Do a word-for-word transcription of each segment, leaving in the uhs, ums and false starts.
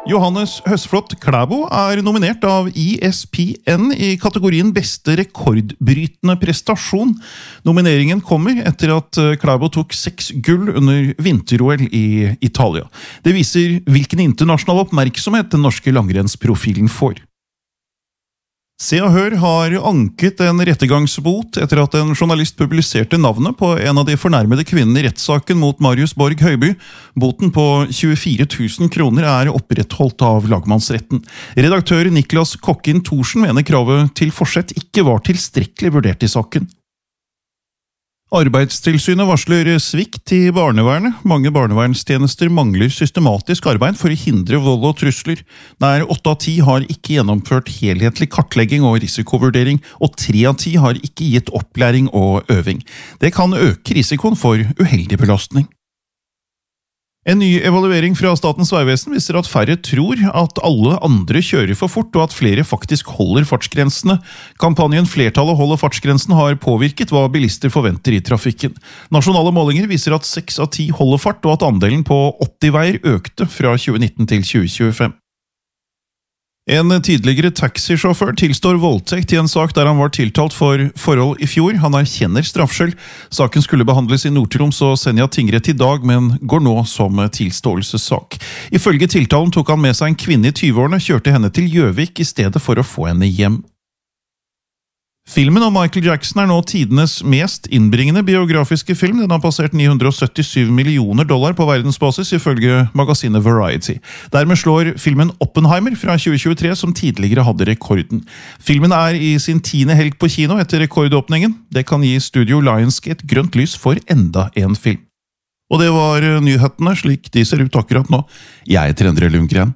Johannes Høsflot Klæbo er nominert av E S P N i kategorien beste rekordbrytende prestasjon. Nomineringen kommer etter at Klæbo tok seks gull under vinter-O L i Italia. Det viser hvilken internasjonal oppmerksomhet den norske langrennsprofilen får. Se og Hør har anket en rettergangsbot etter at en journalist publiserte navnet på en av de fornærmede kvinnene i rettssaken mot Marius Borg Høiby. Boten på tjuefire tusen kroner er opprettholdt av lagmannsretten. Redaktør Niklas Kokkin Thorsen mener kravet til forsett ikke var tilstrekkelig vurdert i saken. Arbeidstilsynet varsler svikt i barnevernet. Mange barnevernstjenester mangler systematisk arbeid for å hindre vold og trusler. Nær åtte av ti har ikke gjennomført helhetlig kartlegging og risikovurdering, og tre av ti har ikke gitt opplæring og øving. Det kan øke risikoen for uheldig belastning. En ny evaluering fra Statens Vegvesen viser at færre tror at alle andre kjører for fort, og at flere faktisk holder fartsgrensene. Kampanjen Flertallet holder fartsgrensen har påvirket hva bilister forventer i trafikken. Nasjonale målinger viser at seks av ti holder fart, og at andelen på åtti-veier økte fra tjue nitten til tjue tjuefem. En tidligere taxisjåfør tilstår voldtekt i en sak der han var tiltalt for forhold i fjor. Han erkjenner straffskyld. Saken skulle behandles i Nord-Troms og Senja tingrett i dag, men går nå som tilståelsessak. Ifølge tiltalen tok han med seg en kvinne i tyve-årene, kjørte henne til Gjøvik i stedet for å få henne hjem. Filmen om Michael Jackson er nå tidenes mest innbringende biografiske film. Den har passert ni hundre syttisju millioner dollar på verdensbasis, ifølge magasinet Variety. Dermed slår filmen Oppenheimer fra tjue tjuetre, som tidligere hadde rekorden. Filmen er i sin tiende helg på kino etter rekordåpningen. Det kan gi studio Lionsgate grønt lys for enda en film. Og det var nyhetene, slik de ser ut akkurat nå. Jeg heter Endre Lundgren.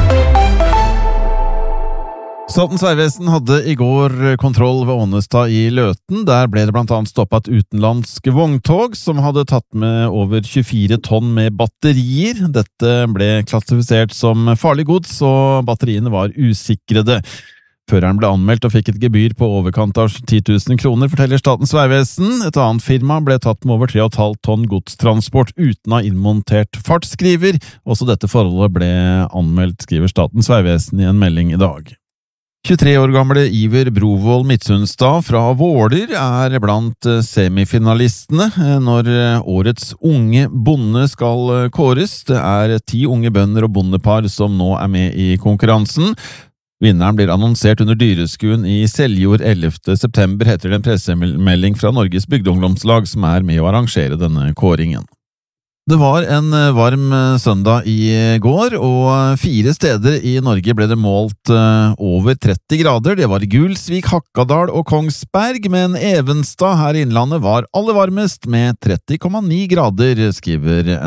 Statens Vegvesen hadde i går kontroll ved Ånestad i Løten. Der ble det blant annet stoppet et utenlandsk vogntog som hadde tatt med over tjuefire tonn med batterier. Dette ble klassifisert som farlig gods, og batteriene var usikrede. Føreren ble anmeldt og fikk et gebyr på overkant av ti tusen kroner, forteller Statens Vegvesen. Et annet firma ble tatt med over tre komma fem tonn godstransport uten å ha innmontert fartsskriver. Også dette forholdet ble anmeldt, skriver Statens Vegvesen i en melding i dag. tjuetre år gamle Iver Brovold Midtsunstad fra Våler er blant semifinalistene når årets unge bonde skal kåres. Det er ti unge bønder og bondepar som nå er med i konkurransen. Vinneren blir annonsert under Dyreskuen i Seljord ellevte september, heter det en pressemelding fra Norges bygdeungdomslag som er med å arrangere denne kåringen. Det var en varm søndag i går, og fire steder i Norge ble det målt over tretti grader. Det var Gulsvik, Hakadal og Kongsberg, men Evenstad her i innlandet var aller varmest med tretti komma ni grader, skriver